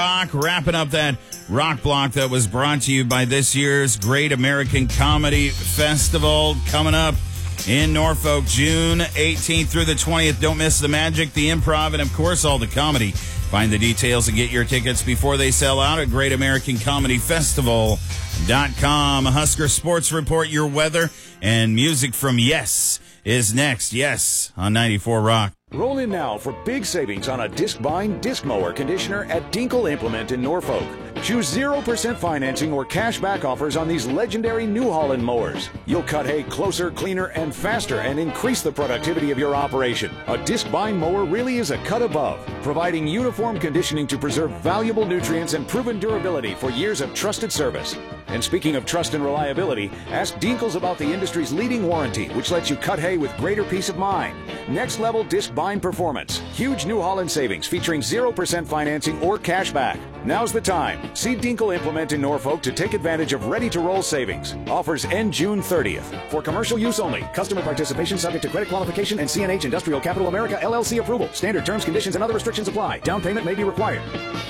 Rock, wrapping up that rock block that was brought to you by this year's Great American Comedy Festival coming up in Norfolk, June 18th through the 20th. Don't miss the magic, the improv, and of course all the comedy. Find the details and get your tickets before they sell out at GreatAmericanComedyFestival.com. Husker Sports Report, your weather, and music from Yes is next. Yes on 94 Rock. Roll in now for big savings on a disc-bind disc mower conditioner at Dinkle Implement in Norfolk. Choose 0% financing or cash back offers on these legendary New Holland mowers. You'll cut hay closer, cleaner, and faster and increase the productivity of your operation. A disc-bind mower really is a cut above, providing uniform conditioning to preserve valuable nutrients and proven durability for years of trusted service. And speaking of trust and reliability, ask Dinkles about the industry's leading warranty, which lets you cut hay with greater peace of mind. Next level disc-bind performance. Huge New Holland savings featuring 0% financing or cash back. Now's the time. See Dinkle Implement in Norfolk to take advantage of ready-to-roll savings. Offers end June 30th. For commercial use only. Customer participation subject to credit qualification and CNH Industrial Capital America LLC approval. Standard terms, conditions, and other restrictions apply. Down payment may be required.